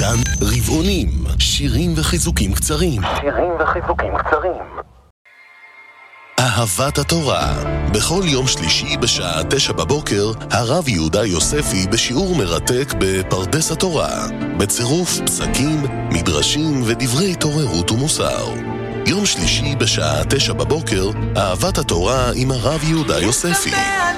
כאן רבעונים, שירים וחיזוקים קצרים. אהבת התורה. בכל יום שלישי בשעה 9 בבוקר, הרב יהודה יוספי בשיעור מרתק בפרדס התורה, בצירוף פסקים, מדרשים ודברי תוררות ומוסר. יום שלישי בשעה 9 בבוקר, אהבת התורה עם הרב יהודה יוספי.